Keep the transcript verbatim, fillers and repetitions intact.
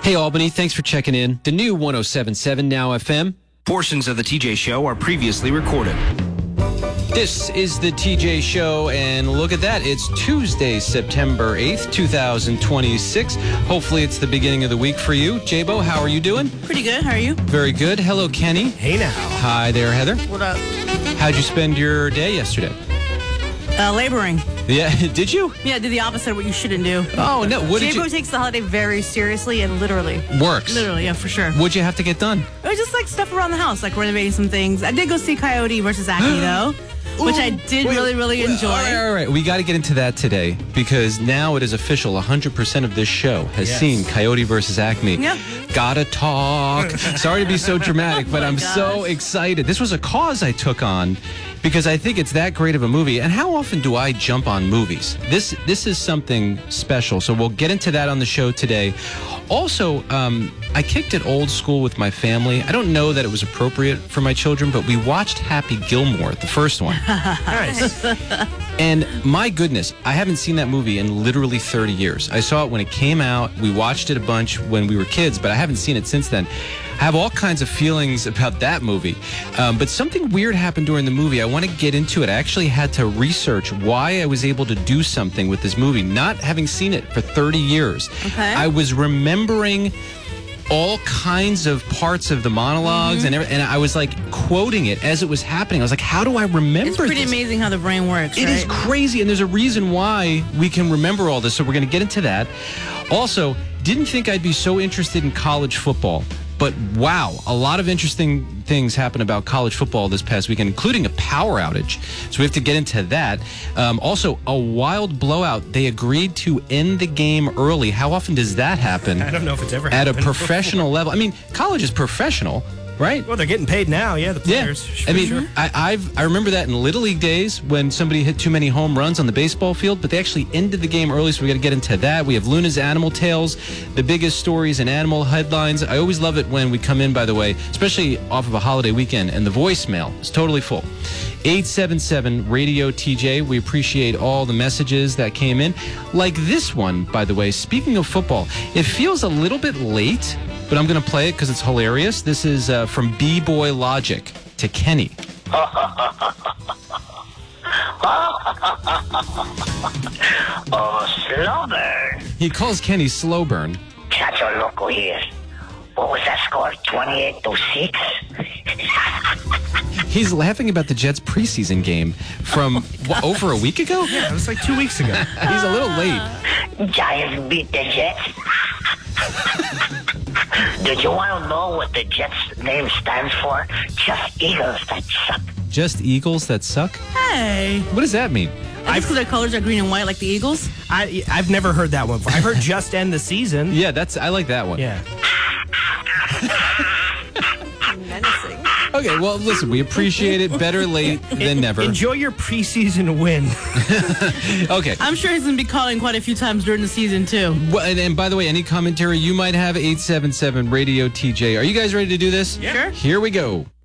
Hey, Albany, thanks for checking in. The new one oh seven point seven Now F M. Portions of the T J Show are previously recorded. This is the T J Show, and look at that. It's Tuesday, September eighth, two thousand twenty-six. Hopefully it's the beginning of the week for you. J-Bo, how are you doing? Pretty good. How are you? Very good. Hello, Kenny. Hey now. Hi there, Heather. What up? How'd you spend your day yesterday? Uh, laboring. Yeah, did you? Yeah, I did the opposite of what you shouldn't do. Oh, no. What did J-Bo you... takes the holiday very seriously and literally. Works. Literally, yeah, for sure. What'd you have to get done? It was just like stuff around the house, like renovating some things. I did go see Coyote versus Acme, though, which I did Wait, really, really wait, enjoy. All right, all right. We got to get into that today because now it is official. one hundred percent of this show has Yes. seen Coyote versus Acme. Yeah. Gotta talk. Sorry to be so dramatic, but Oh my I'm gosh. so excited. This was a cause I took on because I think it's that great of a movie. And how often do I jump on movies? This this is something special. So we'll get into that on the show today. Also, um, I kicked it old school with my family. I don't know that it was appropriate for my children, but we watched Happy Gilmore, the first one. Nice. And my goodness, I haven't seen that movie in literally thirty years. I saw it when it came out. We watched it a bunch when we were kids, but I haven't seen it since then. I have all kinds of feelings about that movie. Um, but something weird happened during the movie. I want to get into it. I actually had to research why I was able to do something with this movie, not having seen it for thirty years. Okay. I was remembering all kinds of parts of the monologues, mm-hmm. and every, and I was like quoting it as it was happening. I was like, how do I remember It's pretty this? amazing how the brain works, It right? is crazy, and there's a reason why we can remember all this, so we're going to get into that. Also, didn't think I'd be so interested in college football, but wow, a lot of interesting things happened about college football this past weekend, including a power outage. So we have to get into that. Um, also, a wild blowout. They agreed to end the game early. How often does that happen? I don't know if it's ever At a happened professional level. I mean, college is professional, right? Well, they're getting paid now, yeah, the Yeah, players. I for mean, sure. I, I've I remember that in Little League days when somebody hit too many home runs on the baseball field, but they actually ended the game early, so we got to get into that. We have Luna's Animal Tales, the biggest stories and animal headlines. I always love it when we come in, by the way, especially off of a holiday weekend, and the voicemail is totally full. eight seven seven radio T J. We appreciate all the messages that came in. Like this one, by the way, speaking of football, it feels a little bit late, but I'm going to play it because it's hilarious. This is uh, from B-Boy Logic to Kenny. Oh, slow burn. He calls Kenny slow burn. Chacho Loco here. What was that score? twenty-eight to six? He's laughing about the Jets preseason game from what, over a week ago? Yeah, it was like two weeks ago. He's a little late. Giants beat the Jets. Do you want to know what the Jets name stands for? Just Eagles that suck. Just Eagles that suck? Hey. What does that mean? I because their colors are green and white like the Eagles. I, I've never heard that one before. I heard just end the season. Yeah, that's I like that one. Yeah. Menacing. Okay, well, listen, we appreciate it. Better late than never. Enjoy your preseason win. Okay. I'm sure he's going to be calling quite a few times during the season, too. Well, and, and by the way, any commentary you might have, eight seven seven radio T J. Are you guys ready to do this? Yeah. Sure. Here we go.